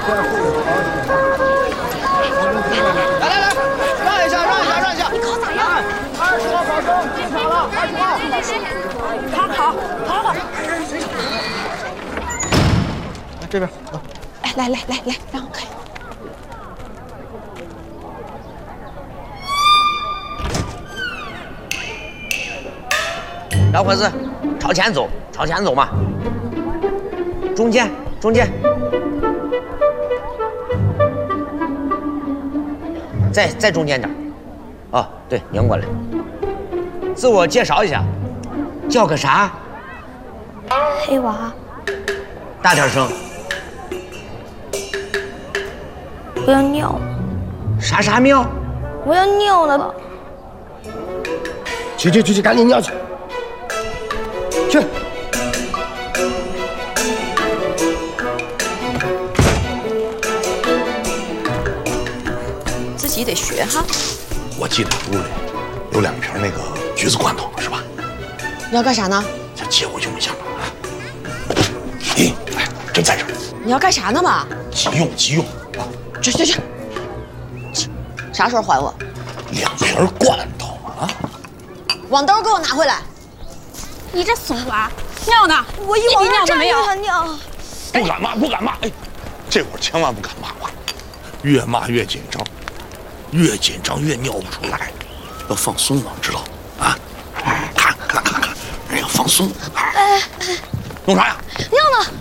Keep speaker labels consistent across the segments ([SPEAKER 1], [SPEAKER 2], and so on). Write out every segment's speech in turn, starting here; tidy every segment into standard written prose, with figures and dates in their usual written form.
[SPEAKER 1] 来，让一下！
[SPEAKER 2] 你考咋样
[SPEAKER 1] ？20号考生进场了，20号。
[SPEAKER 2] 好。
[SPEAKER 1] 这边。
[SPEAKER 2] 哎，来，让我看。
[SPEAKER 3] 老伙子，朝前走嘛。中间。再中间点。哦，对，拧过来。自我介绍一下，叫个啥？
[SPEAKER 4] 黑娃。
[SPEAKER 3] 大点声。
[SPEAKER 4] 我要尿。
[SPEAKER 3] 啥尿？
[SPEAKER 4] 我要尿了。
[SPEAKER 5] 去，赶紧尿去。去。
[SPEAKER 2] 自己得学哈。
[SPEAKER 6] 我记得屋里有2瓶那个橘子罐头，是吧？
[SPEAKER 2] 你要干啥呢？
[SPEAKER 6] 想借我用一下吗？哎，真在这儿。
[SPEAKER 2] 你要干啥呢嘛？
[SPEAKER 6] 急用啊！
[SPEAKER 2] 去，啥时候还我
[SPEAKER 6] ？2瓶罐头啊！
[SPEAKER 2] 网兜给我拿回来！
[SPEAKER 4] 你这怂娃，
[SPEAKER 2] 尿呢？
[SPEAKER 4] 我一往
[SPEAKER 2] 尿都没有。
[SPEAKER 4] 尿。
[SPEAKER 6] 不敢骂！哎，这会儿千万不敢骂我，越骂越紧张，越紧张越尿不出来，要放松了，知道啊？看，人要放松。弄啥呀？
[SPEAKER 4] 尿呢。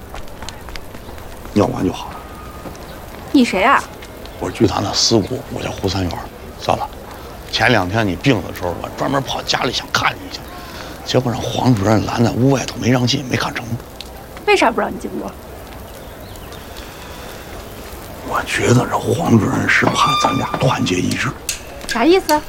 [SPEAKER 6] 尿完就好了。
[SPEAKER 4] 你谁啊？
[SPEAKER 6] 我是剧团的司顾，我叫胡三元。算了，前2天你病的时候，我专门跑家里想看你去，结果让黄主任拦在屋外头没让进，没看成。
[SPEAKER 4] 为啥不让你进屋？
[SPEAKER 6] 我觉得这黄主任是怕咱俩团结一致。
[SPEAKER 4] 啥意思？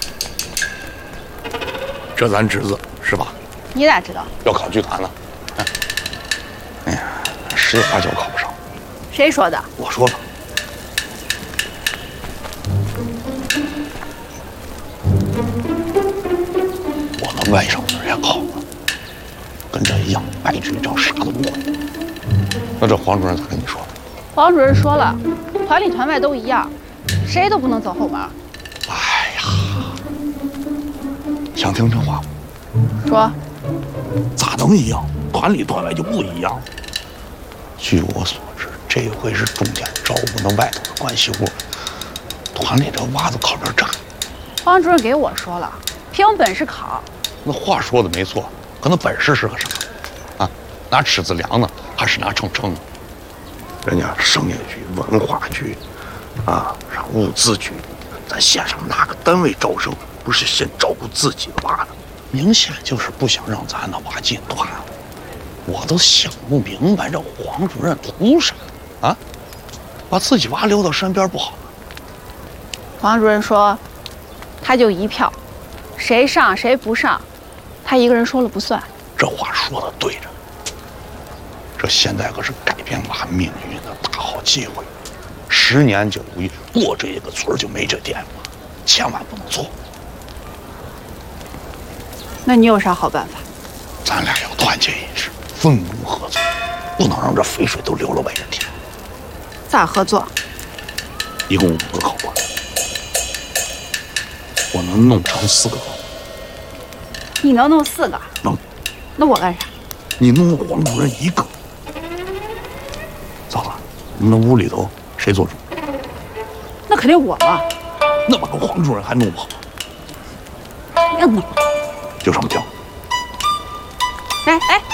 [SPEAKER 6] 这咱侄子是吧？
[SPEAKER 4] 你咋知道？
[SPEAKER 6] 要考剧团呢。哎呀，10有89考不上。
[SPEAKER 4] 谁说的？
[SPEAKER 6] 我说的。我那外甥女也考了，跟这一样，白纸一张，啥都不会。那这黄主任咋跟你说的？
[SPEAKER 4] 黄主任说了，团里团外都一样，谁都不能走后门。
[SPEAKER 6] 哎呀，想听真话吗？
[SPEAKER 4] 说。
[SPEAKER 6] 咋能一样？团里团外就不一样。据我所知，这回是中间招呼那外头的关系户，团里这娃子靠边站。
[SPEAKER 4] 黄主任给我说了，凭本事考。
[SPEAKER 6] 那话说的没错，可那本事是个啥？啊，拿尺子量呢，还是拿秤称呢？人家商业局、文化局，啊，上物资局，咱县上哪个单位招生不是先照顾自己的娃呢？明显就是不想让咱的娃进团。我都想不明白，这黄主任图啥啊？把自己娃留到身边不好吗？
[SPEAKER 4] 黄主任说，他就一票，谁上谁不上，他一个人说了不算。
[SPEAKER 6] 这话说的对着，这现在可是改变娃命运的大好机会。10年就无一过这一个村就没这电话，千万不能错。
[SPEAKER 4] 那你有啥好办法？
[SPEAKER 6] 咱俩要团结一致，分工合作，不能让这肥水都流了外人田。
[SPEAKER 4] 咋合作？
[SPEAKER 6] 一共5个考官，我能弄成4个。
[SPEAKER 4] 你能弄4个？
[SPEAKER 6] 能。
[SPEAKER 4] 那我干啥？
[SPEAKER 6] 你弄黄主任1个。糟了，我们那屋里头谁做主？
[SPEAKER 4] 那肯定我嘛。
[SPEAKER 6] 那把个黄主任还弄不好，
[SPEAKER 4] 要弄。
[SPEAKER 6] 就这么定。
[SPEAKER 4] 哎，